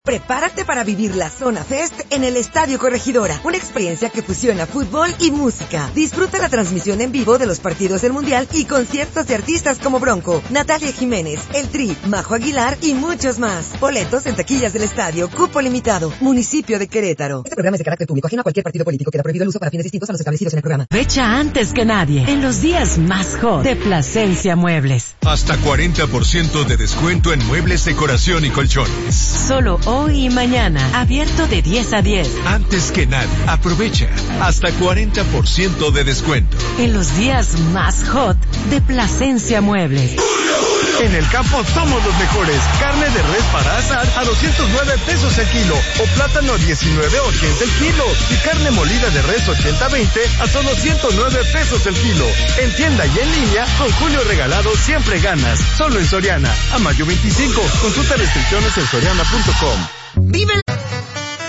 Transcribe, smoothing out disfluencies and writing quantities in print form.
Prepárate para vivir la Zona Fest en el Estadio Corregidora, una experiencia que fusiona fútbol y música. Disfruta la transmisión en vivo de los partidos del Mundial y conciertos de artistas como Bronco, Natalia Jiménez, El Tri, Majo Aguilar y muchos más. Boletos en taquillas del estadio, cupo limitado, municipio de Querétaro. Este programa es de carácter público, ajeno a cualquier partido político. Queda prohibido el uso para fines distintos a los establecidos en el programa. Fecha antes que nadie, en los días más hot de Plasencia Muebles. Hasta 40% de descuento en muebles, decoración y colchones. Solo hoy y mañana, abierto de 10 a 10. Antes que nadie, aprovecha hasta 40% de descuento. En los días más hot de Plasencia Muebles. En el campo somos los mejores. Carne de res para asar a 209 pesos el kilo o plátano a 19.80 el kilo y carne molida de res 80-20 a solo 109 pesos el kilo. En tienda y en línea, con Julio Regalado siempre ganas. Solo en Soriana. A mayo 25. Consulta restricciones en soriana.com. Vive